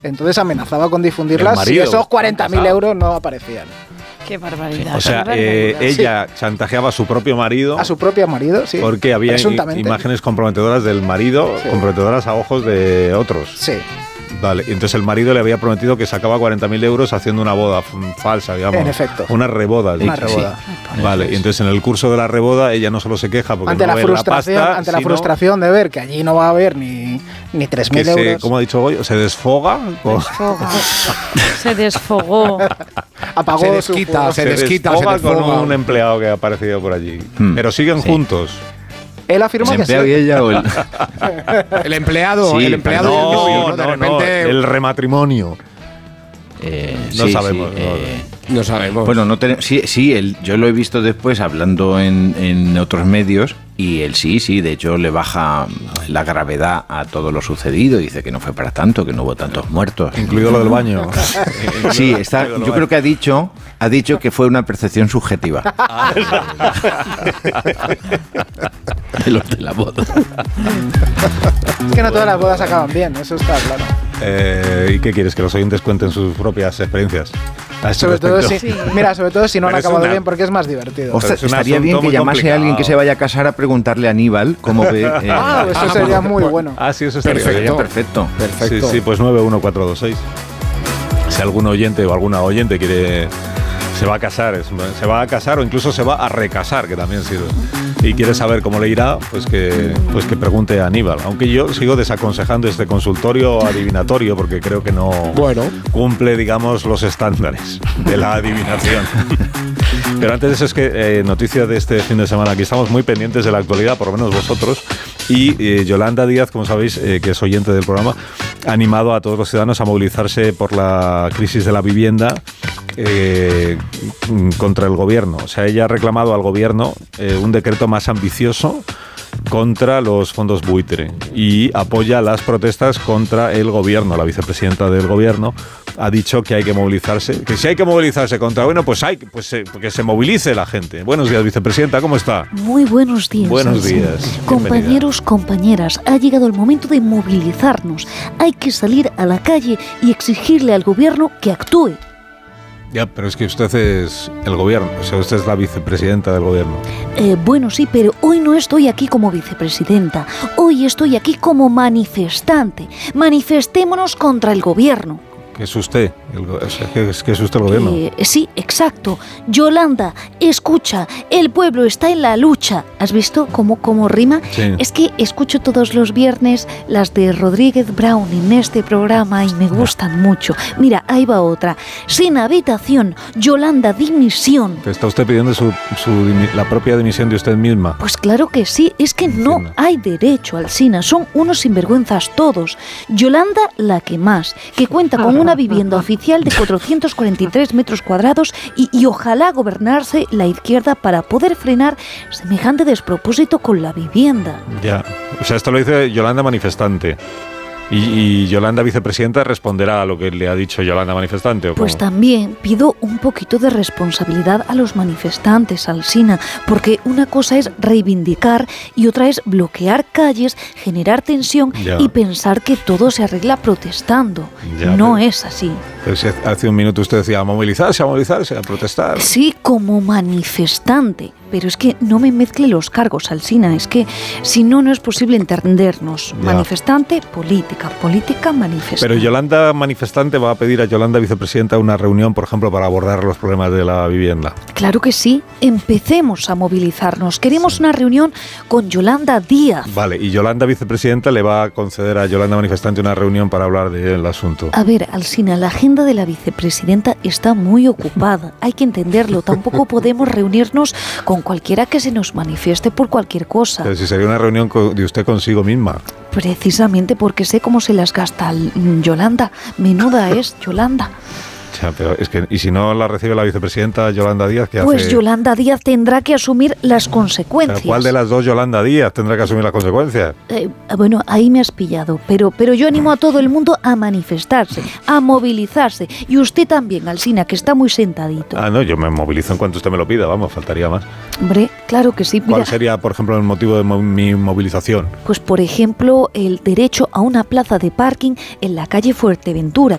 Entonces amenazaba con difundirlas si esos 40.000 euros no aparecían. Qué barbaridad. O sea, ella chantajeaba a su propio marido. A su propio marido, sí. Porque había imágenes comprometedoras del marido, comprometedoras a ojos de otros. Sí. Vale, y entonces el marido le había prometido que sacaba 40.000 euros haciendo una boda falsa, digamos. En efecto. Una reboda. Una reboda. Sí. Vale, y entonces en el curso de la reboda ella no solo se queja porque ante no la ve la pasta, ante la frustración de ver que allí no va a haber ni 3.000 euros. ¿Cómo ha dicho Goyo? ¿Se desfoga? Se desfogó. Apagó se desfoga con un empleado que ha aparecido por allí. Pero siguen juntos. Él afirma que sí. ¿El empleado y ella o el empleado? Sí, el empleado no, de repente... el rematrimonio. No sabemos. No sabemos. Bueno, yo lo he visto después hablando en otros medios y él sí, de hecho le baja la gravedad a todo lo sucedido. Dice que no fue para tanto, que no hubo tantos muertos. Incluido lo del baño. Sí, yo creo que ha dicho que fue una percepción subjetiva. De los de la boda. Es que no todas las bodas acaban bien, eso está claro. ¿Y qué quieres? ¿Que los oyentes cuenten sus propias experiencias? Sobre todo si no han acabado bien, porque es más divertido. Ostras, estaría bien que llamase a alguien que se vaya a casar a preguntarle a Aníbal cómo ve. Eso sería muy bueno. Sí, eso estaría perfecto. Sí, pues 91426. Si algún oyente o alguna oyente se va a casar o incluso se va a recasar, que también sirve, y quiere saber cómo le irá, pues que pregunte a Aníbal. Aunque yo sigo desaconsejando este consultorio adivinatorio porque creo que no cumple, digamos, los estándares de la adivinación. Pero antes de eso, es que noticia de este fin de semana, aquí estamos muy pendientes de la actualidad, por lo menos vosotros, y Yolanda Díaz, como sabéis, que es oyente del programa, ha animado a todos los ciudadanos a movilizarse por la crisis de la vivienda contra el gobierno. O sea, ella ha reclamado al gobierno un decreto más ambicioso contra los fondos buitre y apoya las protestas contra el gobierno. La vicepresidenta del gobierno ha dicho que hay que movilizarse, que si hay que movilizarse contra, que se movilice la gente. Buenos días, vicepresidenta, ¿cómo está? Muy buenos días. Buenos días. Compañeros, compañeras, ha llegado el momento de movilizarnos. Hay que salir a la calle y exigirle al gobierno que actúe. Ya, pero es que usted es el gobierno, o sea, usted es la vicepresidenta del gobierno. Bueno, sí, pero hoy no estoy aquí como vicepresidenta. Hoy estoy aquí como manifestante. Manifestémonos contra el gobierno. ¿Qué es usted? ¿Qué es usted el gobierno? Sí, exacto. Yolanda, escucha, el pueblo está en la lucha. ¿Has visto cómo rima? Sí. Es que escucho todos los viernes las de Rodríguez Brown en este programa y me gustan mucho. Mira, ahí va otra. Sin habitación, Yolanda, dimisión. ¿Está usted pidiendo la propia dimisión de usted misma? Pues claro que sí, es que no hay derecho al SINA, son unos sinvergüenzas todos. Yolanda, la que más, que cuenta con una vivienda oficial de 443 metros cuadrados y ojalá gobernarse la izquierda para poder frenar semejante despropósito con la vivienda. Ya, o sea, esto lo dice Yolanda manifestante. ¿Y Yolanda vicepresidenta responderá a lo que le ha dicho Yolanda manifestante? ¿O pues también pido un poquito de responsabilidad a los manifestantes, Alsina, porque una cosa es reivindicar y otra es bloquear calles, generar tensión y pensar que todo se arregla protestando. No es así. Pero si hace un minuto usted decía a movilizarse, a protestar. Sí, como manifestante. Pero es que no me mezcle los cargos, Alsina. Es que si no, no es posible entendernos. Manifestante, política, manifestante. Pero Yolanda manifestante va a pedir a Yolanda vicepresidenta una reunión, por ejemplo, para abordar los problemas de la vivienda. Claro que sí. Empecemos a movilizarnos. Queremos una reunión con Yolanda Díaz. Vale, y Yolanda vicepresidenta le va a conceder a Yolanda manifestante una reunión para hablar del asunto. A ver, Alsina, la agenda de la vicepresidenta está muy ocupada. Hay que entenderlo. Tampoco podemos reunirnos con cualquiera que se nos manifieste por cualquier cosa. Pero si sería una reunión de usted consigo misma. Precisamente porque sé cómo se las gasta Yolanda. Menuda es Yolanda. Ya, pero es que, ¿y si no la recibe la vicepresidenta Yolanda Díaz? ¿Qué pues hace? Yolanda Díaz tendrá que asumir las consecuencias. ¿Pero cuál de las dos Yolanda Díaz tendrá que asumir las consecuencias? Bueno, ahí me has pillado, pero yo animo a todo el mundo a manifestarse, a movilizarse. Y usted también, Alsina, que está muy sentadito. No, yo me movilizo en cuanto usted me lo pida, vamos, faltaría más. Hombre, claro que sí. Mira, ¿cuál sería, por ejemplo, el motivo de mi movilización? Pues, por ejemplo, el derecho a una plaza de parking en la calle Fuerteventura,